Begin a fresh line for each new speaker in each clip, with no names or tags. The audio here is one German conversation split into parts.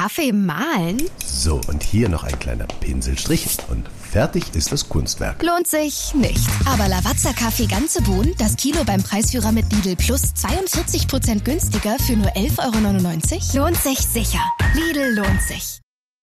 Kaffee mahlen?
So, und hier noch ein kleiner Pinselstrich und fertig ist das Kunstwerk.
Lohnt sich nicht. Aber Lavazza-Kaffee ganze Bohnen, das Kilo beim Preisführer mit Lidl Plus 42% günstiger für nur 11,99 €? Lohnt sich sicher. Lidl lohnt sich.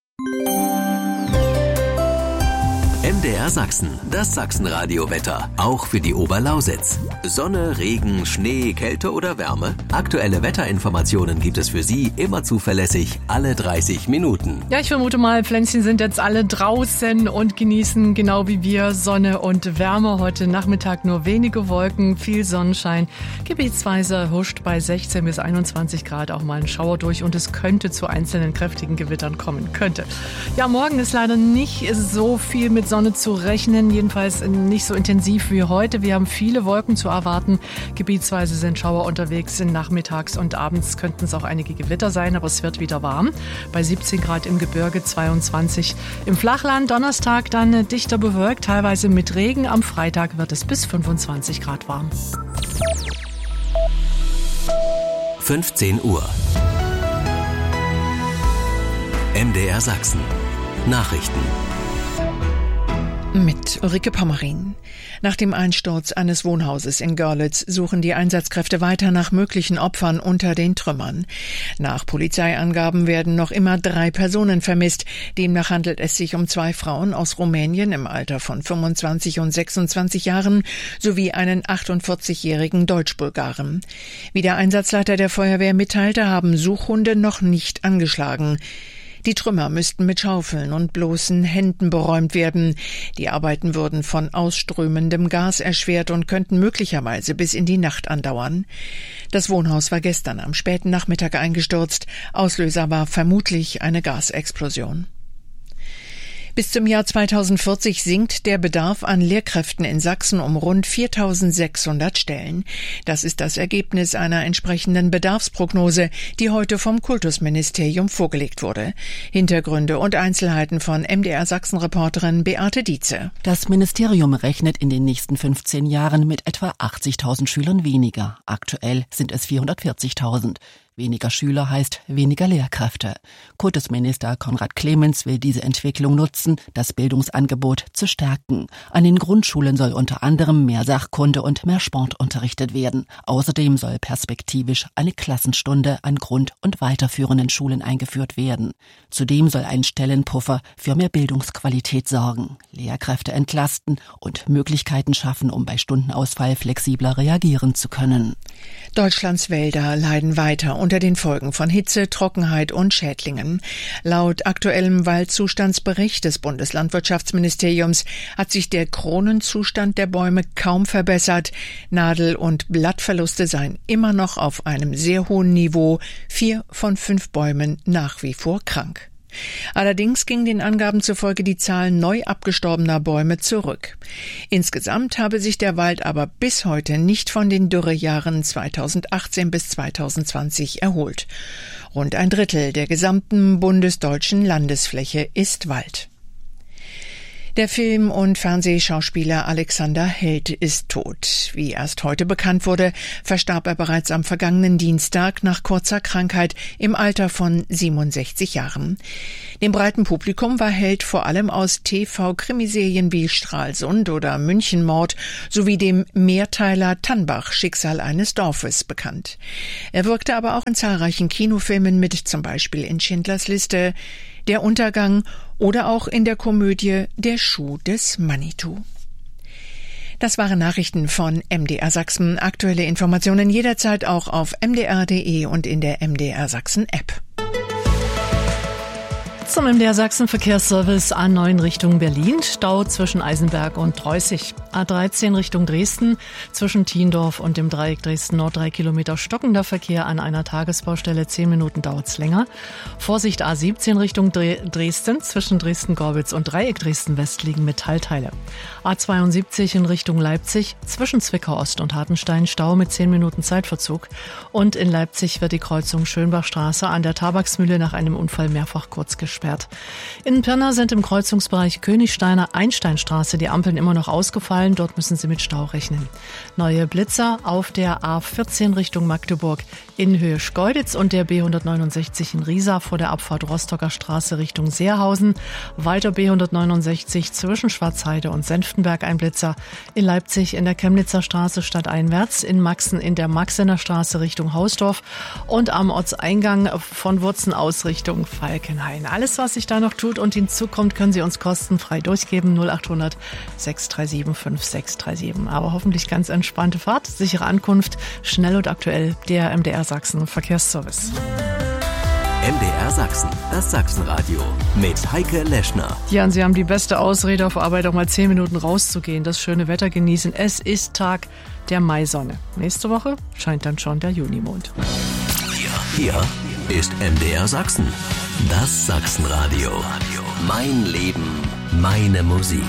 MDR Sachsen, das Sachsenradio-Wetter, auch für die Oberlausitz. Sonne, Regen, Schnee, Kälte oder Wärme? Aktuelle Wetterinformationen gibt es für Sie immer zuverlässig, alle 30 Minuten.
Ja, ich vermute mal, Pflänzchen sind jetzt alle draußen und genießen genau wie wir Sonne und Wärme. Heute Nachmittag nur wenige Wolken, viel Sonnenschein. Gebietsweise huscht bei 16 bis 21 Grad auch mal ein Schauer durch und es könnte zu einzelnen kräftigen Gewittern kommen. Könnte. Ja, morgen ist leider nicht so viel mit Sonne zu rechnen, jedenfalls nicht so intensiv wie heute. Wir haben viele Wolken zu erwarten. Gebietsweise sind Schauer unterwegs. Nachmittags und abends könnten es auch einige Gewitter sein, aber es wird wieder warm. Bei 17 Grad im Gebirge, 22 im Flachland. Donnerstag dann dichter bewölkt, teilweise mit Regen. Am Freitag wird es bis 25 Grad warm.
15 Uhr. MDR Sachsen. Nachrichten.
Mit Ulrike Pommerin. Nach dem Einsturz eines Wohnhauses in Görlitz suchen die Einsatzkräfte weiter nach möglichen Opfern unter den Trümmern. Nach Polizeiangaben werden noch immer 3 Personen vermisst. Demnach handelt es sich um 2 Frauen aus Rumänien im Alter von 25 und 26 Jahren sowie einen 48-jährigen Deutsch-Bulgaren. Wie der Einsatzleiter der Feuerwehr mitteilte, haben Suchhunde noch nicht angeschlagen. Die Trümmer müssten mit Schaufeln und bloßen Händen beräumt werden. Die Arbeiten würden von ausströmendem Gas erschwert und könnten möglicherweise bis in die Nacht andauern. Das Wohnhaus war gestern am späten Nachmittag eingestürzt. Auslöser war vermutlich eine Gasexplosion. Bis zum Jahr 2040 sinkt der Bedarf an Lehrkräften in Sachsen um rund 4.600 Stellen. Das ist das Ergebnis einer entsprechenden Bedarfsprognose, die heute vom Kultusministerium vorgelegt wurde. Hintergründe und Einzelheiten von MDR Sachsen-Reporterin Beate Dietze.
Das Ministerium rechnet in den nächsten 15 Jahren mit etwa 80.000 Schülern weniger. Aktuell sind es 440.000. Weniger Schüler heißt weniger Lehrkräfte. Kultusminister Konrad Clemens will diese Entwicklung nutzen, das Bildungsangebot zu stärken. An den Grundschulen soll unter anderem mehr Sachkunde und mehr Sport unterrichtet werden. Außerdem soll perspektivisch eine Klassenstunde an Grund- und weiterführenden Schulen eingeführt werden. Zudem soll ein Stellenpuffer für mehr Bildungsqualität sorgen, Lehrkräfte entlasten und Möglichkeiten schaffen, um bei Stundenausfall flexibler reagieren zu können.
Deutschlands Wälder leiden weiter unter den Folgen von Hitze, Trockenheit und Schädlingen. Laut aktuellem Waldzustandsbericht des Bundeslandwirtschaftsministeriums hat sich der Kronenzustand der Bäume kaum verbessert. Nadel- und Blattverluste seien immer noch auf einem sehr hohen Niveau. 4 von 5 Bäumen nach wie vor krank. Allerdings ging den Angaben zufolge die Zahl neu abgestorbener Bäume zurück. Insgesamt habe sich der Wald aber bis heute nicht von den Dürrejahren 2018 bis 2020 erholt. Rund ein Drittel der gesamten bundesdeutschen Landesfläche ist Wald. Der Film- und Fernsehschauspieler Alexander Held ist tot. Wie erst heute bekannt wurde, verstarb er bereits am vergangenen Dienstag nach kurzer Krankheit im Alter von 67 Jahren. Dem breiten Publikum war Held vor allem aus TV-Krimiserien wie Stralsund oder Münchenmord sowie dem Mehrteiler Tannbach, Schicksal eines Dorfes, bekannt. Er wirkte aber auch in zahlreichen Kinofilmen mit, zum Beispiel in Schindlers Liste, Der Untergang oder auch in der Komödie Der Schuh des Manitou. Das waren Nachrichten von MDR Sachsen. Aktuelle Informationen jederzeit auch auf mdr.de und in der MDR Sachsen App.
Zum MDR Sachsen Verkehrsservice A9 Richtung Berlin, Stau zwischen Eisenberg und Treußig. A13 Richtung Dresden, zwischen Thiendorf und dem Dreieck Dresden-Nord 3 Kilometer stockender Verkehr an einer Tagesbaustelle, 10 Minuten dauert's länger. Vorsicht A17 Richtung Dresden, zwischen Dresden-Gorbitz und Dreieck Dresden-West liegen Metallteile. A72 in Richtung Leipzig, zwischen Zwickau Ost und Hartenstein, Stau mit 10 Minuten Zeitverzug. Und in Leipzig wird die Kreuzung Schönbachstraße an der Tabaksmühle nach einem Unfall mehrfach kurz gesperrt. gesperrt. In Pirna sind im Kreuzungsbereich Königsteiner Einsteinstraße die Ampeln immer noch ausgefallen. Dort müssen Sie mit Stau rechnen. Neue Blitzer auf der A14 Richtung Magdeburg in Höhe Schkeuditz und der B169 in Riesa vor der Abfahrt Rostocker Straße Richtung Seerhausen. Weiter B169 zwischen Schwarzheide und Senftenberg ein Blitzer. In Leipzig in der Chemnitzer Straße stadteinwärts, in Maxen in der Maxener Straße Richtung Hausdorf und am Ortseingang von Wurzen aus Richtung Falkenhain. Alles, was sich da noch tut und hinzukommt, können Sie uns kostenfrei durchgeben. 0800 637 5637. Aber hoffentlich ganz entspannte Fahrt, sichere Ankunft, schnell und aktuell der MDR Sachsen Verkehrsservice.
MDR Sachsen, das Sachsenradio mit Heike Leschner.
Ja, und Sie haben die beste Ausrede auf Arbeit, auch mal 10 Minuten rauszugehen, das schöne Wetter genießen. Es ist Tag der Maisonne. Nächste Woche scheint dann schon der Junimond.
Hier ist MDR Sachsen, das Sachsenradio. Mein Leben, meine Musik.